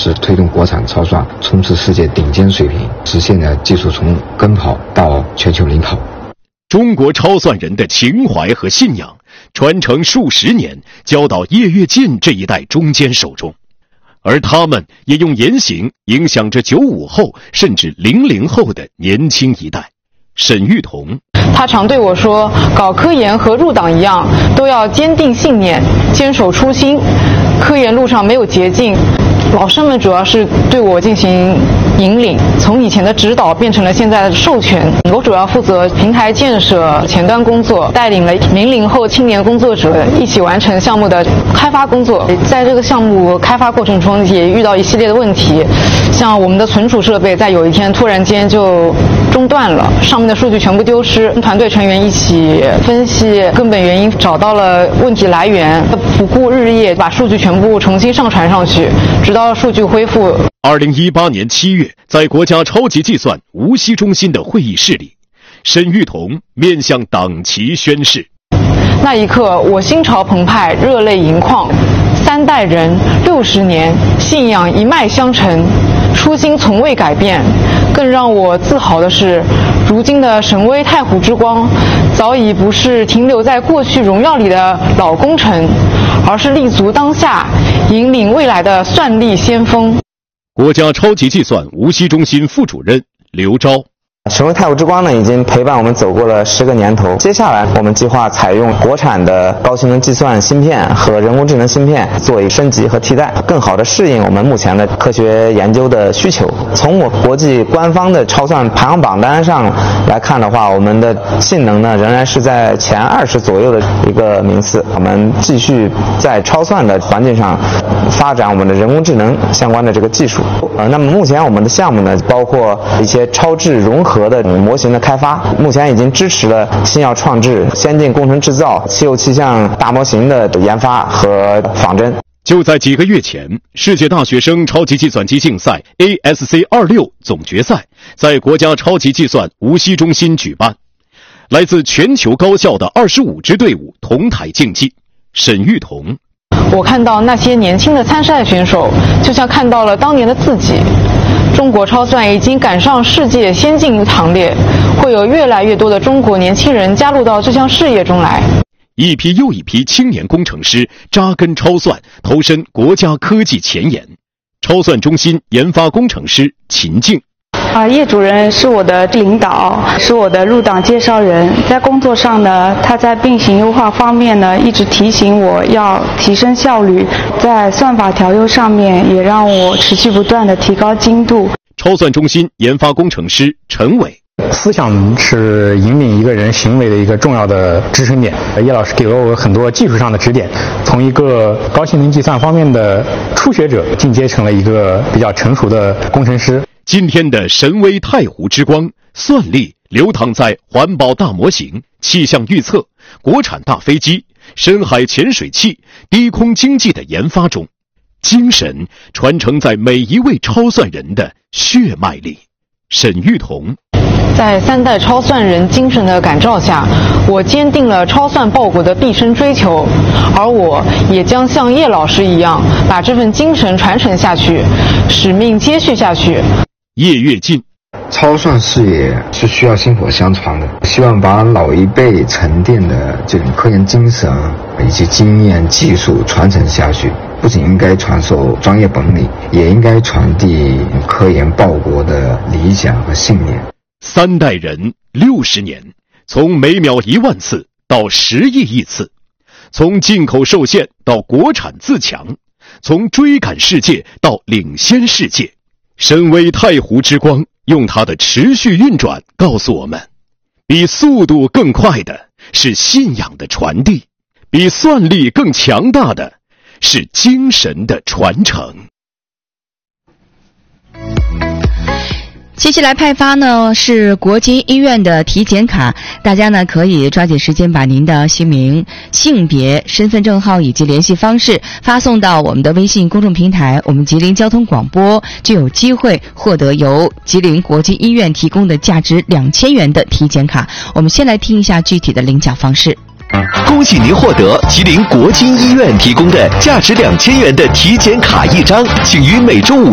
是推动国产超算冲刺世界顶尖水平，实现了技术从跟跑到全球领跑。 中国超算人的情怀和信仰传承数十年，交到叶跃进这一代中坚手中，而他们也用言行影响着95后甚至00后的年轻一代。沈玉彤， 他常对我说，搞科研和入党一样，都要坚定信念，坚守初心。科研路上没有捷径，老师们主要是对我进行引领，从以前的指导变成了现在的授权。我主要负责平台建设、前端工作，带领了00后青年工作者一起完成项目的开发工作。在这个项目开发过程中，也遇到一系列的问题，像我们的存储设备在有一天突然间就中断了，上面的数据全部丢失。团队成员一起分析根本原因，找到了问题来源，不顾日夜把数据全部重新上传上去，直到数据恢复。 2018年7月，在国家超级计算无锡中心的会议室里，沈玉彤面向党旗宣誓。 那一刻，我心潮澎湃，热泪盈眶。3代人60年，信仰一脉相承，初心从未改变。更让我自豪的是，如今的神威太湖之光，早已不是停留在过去荣耀里的老功臣，而是立足当下，引领未来的算力先锋。 国家超级计算无锡中心副主任刘钊。 神威太湖之光呢，已经陪伴我们走过了10个年头。接下来，我们计划采用国产的高性能计算芯片和人工智能芯片做一升级和替代，更好地适应我们目前的科学研究的需求。从我国际官方的超算排行榜单上来看的话，我们的性能呢仍然是在前20左右的一个名次。我们继续在超算的环境上发展我们的人工智能相关的这个技术。那么目前我们的项目呢，包括一些超智融合的模型的开发，目前已经支持了新药创制、先进工程制造、气候气象大模型的研发和仿真。 就在几个月前，世界大学生超级计算机竞赛 ASC26 总决赛在国家超级计算无锡中心举办，来自全球高校的25支队伍同台竞技。沈玉彤， 我看到那些年轻的参赛选手，就像看到了当年的自己。中国超算已经赶上世界先进行列，会有越来越多的中国年轻人加入到这项事业中来。 一批又一批青年工程师扎根超算，投身国家科技前沿。超算中心研发工程师秦静。 叶主任是我的领导，是我的入党介绍人。在工作上呢，他在并行优化方面呢，一直提醒我要提升效率，在算法调优上面也让我持续不断的提高精度。 超算中心研发工程师陈伟。 思想是引领一个人行为的一个重要的支撑点。叶老师给了我很多技术上的指点，从一个高性能计算方面的初学者进阶成了一个比较成熟的工程师。 今天的神威太湖之光，算力流淌在环保大模型、气象预测、国产大飞机、深海潜水器、低空经济的研发中，精神传承在每一位超算人的血脉里。沈玉彤， 在3代超算人精神的感召下，我坚定了超算报国的毕生追求，而我也将像叶老师一样，把这份精神传承下去，使命接续下去。 叶跃进， 超算事业是需要薪火相传的，希望把老一辈沉淀的这种科研精神以及经验技术传承下去，不仅应该传授专业本领，也应该传递科研报国的理想和信念。 3代人60年，从每秒1万次到10亿亿次，从进口受限到国产自强，从追赶世界到领先世界。神威太湖之光用它的持续运转告诉我们，比速度更快的是信仰的传递，比算力更强大的是精神的传承。 接下来派发呢是国金医院的体检卡，大家呢可以抓紧时间把您的姓名、性别、身份证号以及联系方式发送到我们的微信公众平台，我们吉林交通广播，就有机会获得由吉林国金医院提供的价值2000元的体检卡。我们先来听一下具体的领奖方式。 恭喜您获得吉林国金医院提供的价值2000元的体检卡1张，请于每周5